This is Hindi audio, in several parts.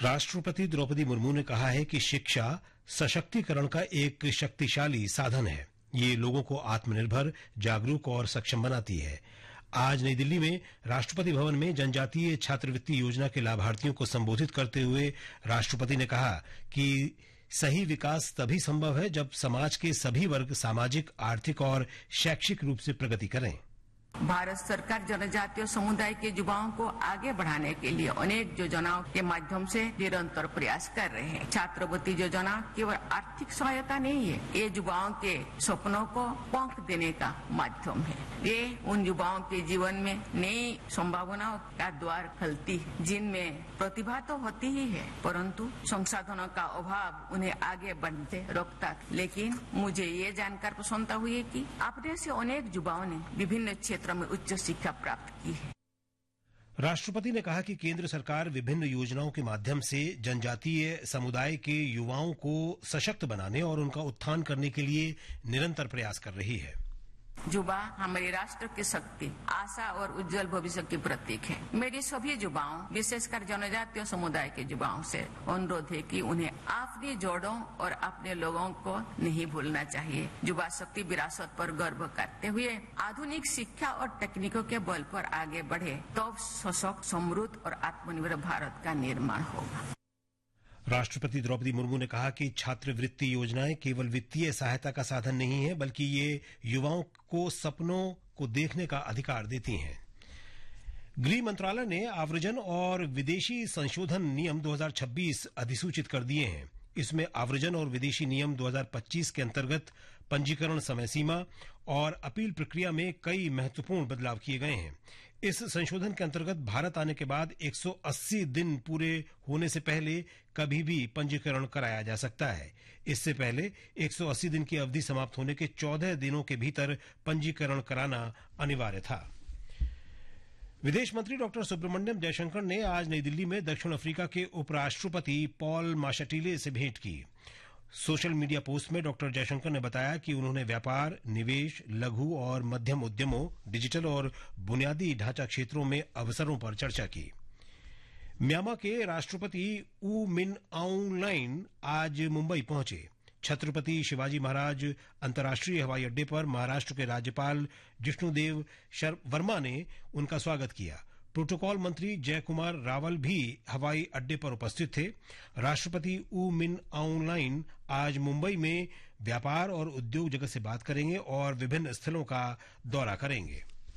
राष्ट्रपति द्रौपदी मुर्मू ने कहा है कि शिक्षा सशक्तिकरण का एक शक्तिशाली साधन है। ये लोगों को आत्मनिर्भर, जागरूक और सक्षम बनाती है। आज नई दिल्ली में राष्ट्रपति भवन में जनजातीय छात्रवृत्ति योजना के लाभार्थियों को संबोधित करते हुए राष्ट्रपति ने कहा कि सही विकास तभी संभव है जब समाज के सभी वर्ग सामाजिक, आर्थिक और शैक्षिक रूप से प्रगति करें। भारत सरकार जनजातीय समुदाय के युवाओं को आगे बढ़ाने के लिए अनेक योजनाओं के माध्यम से निरंतर प्रयास कर रहे हैं। छात्रवृत्ति योजना केवल आर्थिक सहायता नहीं है, ये युवाओं के सपनों को पंख देने का माध्यम है। ये उन युवाओं के जीवन में नई संभावनाओं का द्वार खोलती है, जिनमें प्रतिभा तो होती ही है, परंतु संसाधनों का अभाव उन्हें आगे बढ़ते रोकता। लेकिन मुझे ये जानकर प्रसन्नता हुई है कि अपने से अनेक युवाओं ने विभिन्न क्षेत्रों में उच्च शिक्षा प्राप्त की है। राष्ट्रपति ने कहा कि केंद्र सरकार विभिन्न योजनाओं के माध्यम से जनजातीय समुदाय के युवाओं को सशक्त बनाने और उनका उत्थान करने के लिए निरंतर प्रयास कर रही है। युवा हमारे राष्ट्र की शक्ति, आशा और उज्जवल भविष्य की प्रतीक है। मेरी सभी युवाओं, विशेषकर जनजातीय समुदाय के युवाओं से अनुरोध है कि उन्हें अपनी जड़ों और अपने लोगों को नहीं भूलना चाहिए। युवा शक्ति विरासत पर गर्व करते हुए आधुनिक शिक्षा और तकनीकों के बल पर आगे बढ़े, तब सशक्त, समृद्ध और आत्मनिर्भर भारत का निर्माण होगा। राष्ट्रपति द्रौपदी मुर्मू ने कहा कि छात्रवृत्ति योजनाएं केवल वित्तीय सहायता का साधन नहीं है, बल्कि ये युवाओं को सपनों को देखने का अधिकार देती हैं। गृह मंत्रालय ने आव्रजन और विदेशी संशोधन नियम 2026 अधिसूचित कर दिए हैं। इसमें आव्रजन और विदेशी नियम 2025 के अंतर्गत पंजीकरण समय सीमा और अपील प्रक्रिया में कई महत्वपूर्ण बदलाव किए गए हैं। इस संशोधन के अंतर्गत भारत आने के बाद 180 दिन पूरे होने से पहले कभी भी पंजीकरण कराया जा सकता है। इससे पहले 180 दिन की अवधि समाप्त होने के 14 दिनों के भीतर पंजीकरण कराना अनिवार्य था। विदेश मंत्री डॉक्टर सुब्रमण्यम जयशंकर ने आज नई दिल्ली में दक्षिण अफ्रीका के उपराष्ट्रपति पॉल माशाटिले से भेंट की। सोशल मीडिया पोस्ट में डॉक्टर जयशंकर ने बताया कि उन्होंने व्यापार, निवेश, लघु और मध्यम उद्यमों, डिजिटल और बुनियादी ढांचा क्षेत्रों में अवसरों पर चर्चा की। म्यांमार के राष्ट्रपति ऊ मिन आउंग लाइन आज मुंबई पहुंचे। छत्रपति शिवाजी महाराज अंतर्राष्ट्रीय हवाई अड्डे पर महाराष्ट्र के राज्यपाल जिष्णुदेव वर्मा ने उनका स्वागत किया। प्रोटोकॉल मंत्री जय कुमार रावल भी हवाई अड्डे पर उपस्थित थे। राष्ट्रपति ऊ मिन आउंग लाइन आज मुंबई में व्यापार और उद्योग जगत से बात करेंगे और विभिन्न स्थलों का दौरा करेंगे।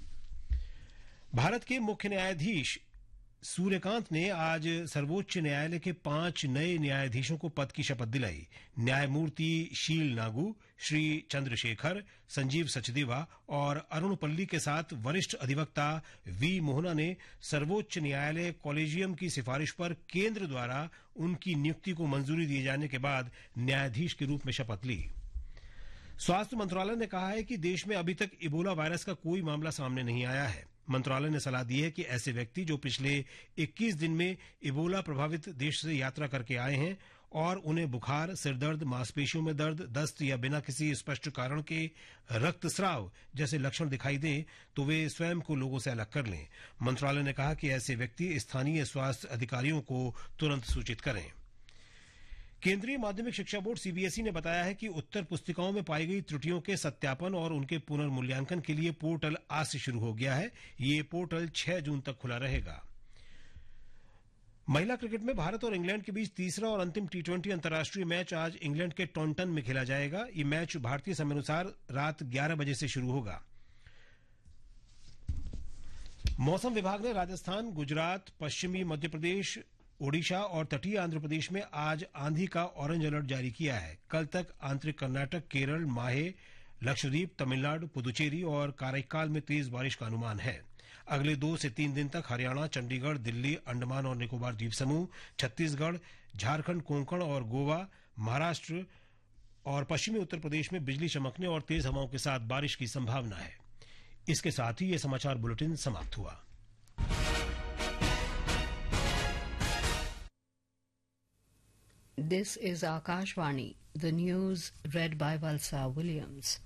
भारत के मुख्य न्यायाधीश सूर्यकांत ने आज सर्वोच्च न्यायालय के 5 नए न्यायाधीशों को पद की शपथ दिलाई। न्यायमूर्ति शील नागू, श्री चंद्रशेखर, संजीव सचदेवा और अरुण पल्ली के साथ वरिष्ठ अधिवक्ता वी मोहना ने सर्वोच्च न्यायालय कॉलेजियम की सिफारिश पर केंद्र द्वारा उनकी नियुक्ति को मंजूरी दिए जाने के बाद न्यायाधीश के रूप में शपथ ली। स्वास्थ्य मंत्रालय ने कहा है कि देश में अभी तक इबोला वायरस का कोई मामला सामने नहीं आया है। मंत्रालय ने सलाह दी है कि ऐसे व्यक्ति जो पिछले 21 दिन में इबोला प्रभावित देश से यात्रा करके आए हैं और उन्हें बुखार, सिरदर्द, मांसपेशियों में दर्द, दस्त या बिना किसी स्पष्ट कारण के रक्तस्राव जैसे लक्षण दिखाई दें तो वे स्वयं को लोगों से अलग कर लें। मंत्रालय ने कहा कि ऐसे व्यक्ति स्थानीय स्वास्थ्य अधिकारियों को तुरंत सूचित करें। केंद्रीय माध्यमिक शिक्षा बोर्ड सीबीएसई ने बताया है कि उत्तर पुस्तिकाओं में पाई गई त्रुटियों के सत्यापन और उनके पुनर्मूल्यांकन के लिए पोर्टल आज से शुरू हो गया है। ये पोर्टल 6 जून तक खुला रहेगा। महिला क्रिकेट में भारत और इंग्लैंड के बीच तीसरा और अंतिम टी20 अंतर्राष्ट्रीय मैच आज इंग्लैंड के टॉन्टन में खेला जाएगा। ये मैच भारतीय समयानुसार रात 11 बजे से शुरू होगा। मौसम विभाग ने राजस्थान, गुजरात, पश्चिमी मध्य प्रदेश, ओडिशा और तटीय आंध्र प्रदेश में आज आंधी का ऑरेंज अलर्ट जारी किया है। कल तक आंतरिक कर्नाटक, केरल, माहे, लक्षद्वीप, तमिलनाडु, पुदुचेरी और काराइकाल में तेज बारिश का अनुमान है। अगले 2 से 3 दिन तक हरियाणा, चंडीगढ़, दिल्ली, अंडमान और निकोबार द्वीप समूह, छत्तीसगढ़, झारखंड, कोंकण और गोवा, महाराष्ट्र और पश्चिमी उत्तर प्रदेश में बिजली चमकने और तेज हवाओं के साथ बारिश की संभावना है। इसके साथ ही ये समाचार बुलेटिन समाप्त हुआ। This is Akashvani, the news read by Valsa Williams.